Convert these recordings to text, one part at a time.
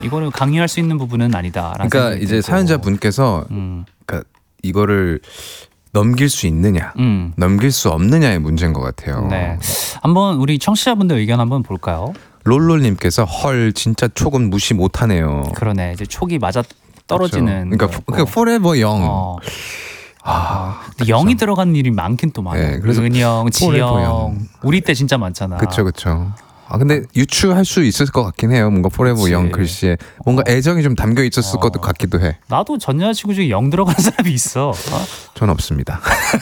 이거를 강요할 수 있는 부분은 아니다라는 그러니까 생각이 이제 들고. 사연자분께서 그러니까 이거를 넘길 수 있느냐, 넘길 수 없느냐의 문제인 것 같아요. 네, 한번 우리 청취자분들 의견 한번 볼까요? 롤롤님께서 헐 진짜 촉은 무시 못하네요. 그러네, 이제 촉이 맞아 떨어지는. 그렇죠. 그러니까 forever young. 근데 영이 들어간 일이 많긴 또 많아요. 네, 그래서 은영, forever 지영, young. 우리 때 진짜 많잖아. 그렇죠. 근데 유추할 수 있을 것 같긴 해요. 뭔가 forever 그치. young 글씨에 뭔가 애정이 좀 담겨 있었을 것도 같기도 해. 나도 전 여자친구 중에 영 들어가는 사람이 있어. 전 없습니다.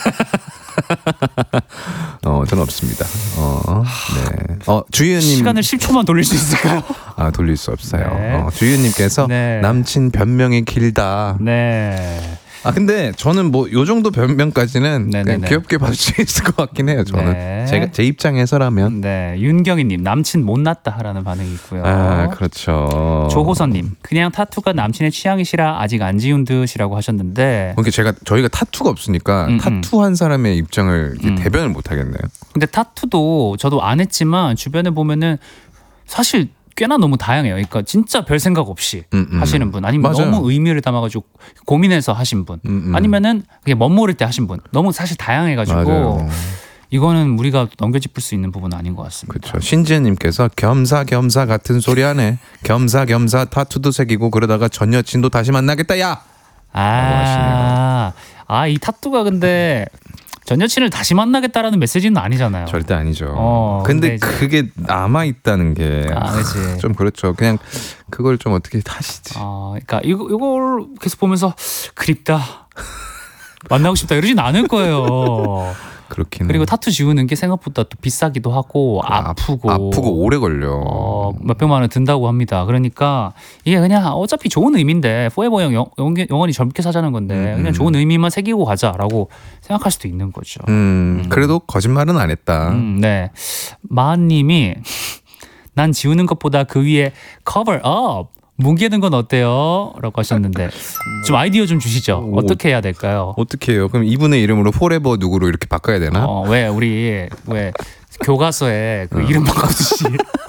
전 없습니다. 네. 주희은님 시간을 10초만 돌릴 수 있을까요? 돌릴 수 없어요. 네. 주희은님께서 네. 남친 변명이 길다. 네. 근데 저는 뭐 요 정도 변명까지는 네네네. 그냥 귀엽게 봐줄 수 있을 것 같긴 해요. 저는 네. 제 입장에서라면. 네, 윤경희님 남친 못났다라는 반응이 있고요. 그렇죠. 조호선님 그냥 타투가 남친의 취향이시라 아직 안 지운 듯이라고 하셨는데. 그러니까 저희가 타투가 없으니까 타투한 사람의 입장을 이렇게 대변을 못 하겠네요. 근데 타투도 저도 안 했지만 주변에 보면은 사실 꽤나 너무 다양해요. 그러니까 진짜 별 생각 없이 하시는 분, 아니면 맞아요. 너무 의미를 담아가지고 고민해서 하신 분, 아니면은 그게 멋모를 때 하신 분, 너무 사실 다양해가지고 맞아요. 이거는 우리가 넘겨짚을 수 있는 부분은 아닌 것 같습니다. 그렇죠. 신지혜님께서 겸사겸사 같은 소리 하네. 겸사겸사 타투도 새기고 그러다가 전 여친도 다시 만나겠다 야. 이 타투가 근데 전 여친을 다시 만나겠다라는 메시지는 아니잖아요. 절대 아니죠. 근데 그게 남아 있다는 게 좀 그렇죠. 그냥 그걸 좀 어떻게 하시지. 그러니까 이걸 계속 보면서 그립다, 만나고 싶다 이러진 않을 거예요. 그렇긴. 그리고 타투 지우는 게 생각보다 또 비싸기도 하고 아프고 오래 걸려. 몇백만 원 든다고 합니다. 그러니까 이게 그냥 어차피 좋은 의미인데 forever 영원히 젊게 사자는 건데 그냥 좋은 의미만 새기고 가자라고 생각할 수도 있는 거죠. 그래도 거짓말은 안 했다. 네, 마한님이 난 지우는 것보다 그 위에 cover up 뭉개는 건 어때요? 라고 하셨는데 좀 아이디어 좀 주시죠. 어떻게 해야 될까요? 어떻게 해요? 그럼 이분의 이름으로 forever 누구로 이렇게 바꿔야 되나? 왜 교과서에 그 이름 바꾸듯이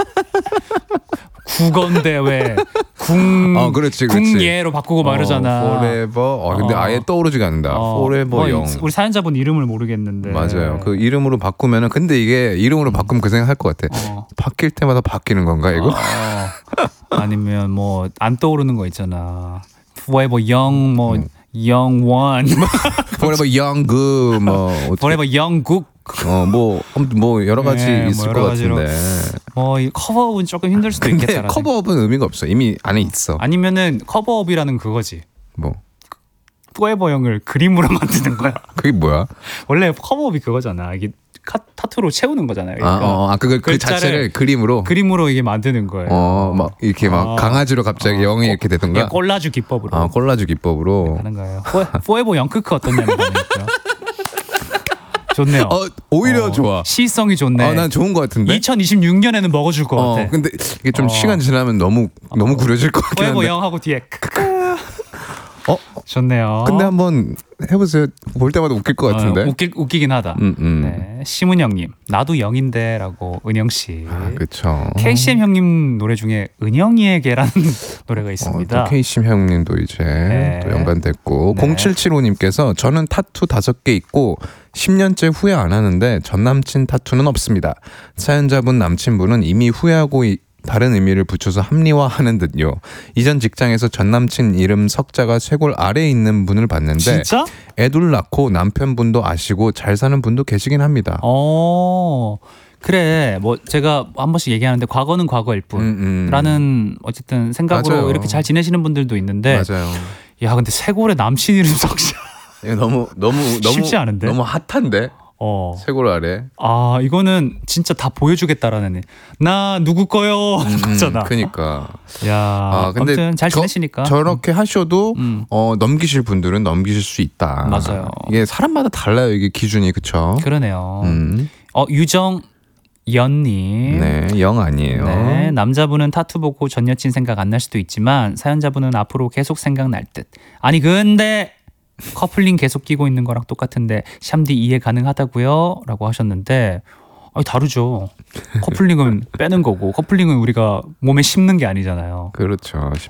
국어인데 왜 그렇지. 궁예로 바꾸고 막 이러잖아. forever. 근데 아예 떠오르지가 않는다. forever 영. 우리 사연자분 이름을 모르겠는데. 맞아요. 그 이름으로 바꾸면은 근데 이게 이름으로 바꾸면 그 생각할 것 같아. 바뀔 때마다 바뀌는 건가 이거? 아니면 뭐 안 떠오르는 거 있잖아. forever young young one. forever young forever young 국. 뭐 여러 가지 있을 것 같은데. 이 커버업은 조금 힘들 수도 있겠다. 근데 커버업은 의미가 없어. 이미 안에 있어. 아니면은 커버업이라는 그거지. 뭐? forever young을 그림으로 만드는 거야. 그게 뭐야? 원래 커버업이 그거잖아. 이게 타투로 채우는 거잖아요. 그러니까 그 자체를 그림으로 이게 만드는 거예요. 막 이렇게 막 강아지로 갑자기 영이 이렇게 되던가. 콜라주 기법으로. 콜라주 기법으로 하는 거예요. forever young 크크 어떻냐는 거니까. 좋네요. 오히려 좋아. 시성이 좋네. 난 좋은 것 같은데. 2026년에는 먹어줄 것 같아. 근데 이게 좀 시간 지나면 너무 구려질 것 같긴 한데. forever young 하고 뒤에 좋네요. 근데 한번 해보세요. 볼 때마다 웃길 것 같은데. 웃기긴 하다. 네, 심은영님 나도 영인데라고 은영씨. 그렇죠. KCM 형님 노래 중에 은영이에게라는 노래가 있습니다. KCM 형님도 이제 또 연관됐고 0775님께서 저는 타투 5개 있고 10년째 후회 안 하는데 전 남친 타투는 없습니다. 사연자분 남친분은 이미 후회하고 다른 의미를 붙여서 합리화하는 듯요. 이전 직장에서 전 남친 이름 석자가 쇄골 아래에 있는 분을 봤는데 진짜? 애둘 낳고 남편분도 아시고 잘 사는 분도 계시긴 합니다. 그래 뭐 제가 한 번씩 얘기하는데 과거는 과거일 뿐라는 어쨌든 생각으로 맞아요. 이렇게 잘 지내시는 분들도 있는데 맞아요. 야 근데 쇄골에 남친 이름 석자 너무 쉽지 않은데? 너무 핫한데? 쇄골 아래. 이거는 진짜 다 보여주겠다라는 나 누구 거요 하잖아. 그러니까. 야, 근데 아무튼 잘 지내시니까 저렇게 하셔도 넘기실 분들은 넘기실 수 있다. 맞아요. 이게 사람마다 달라요. 이게 기준이 그렇죠. 그러네요. 유정 연님. 네, 영 아니에요. 네, 남자분은 타투 보고 전 여친 생각 안 날 수도 있지만 사연자분은 앞으로 계속 생각날 듯. 아니 근데 커플링 계속 끼고 있는 거랑 똑같은데 샴디 이해 가능하다고요? 라고 하셨는데 아니, 다르죠. 커플링은 빼는 거고 커플링은 우리가 몸에 심는 게 아니잖아요. 그렇죠.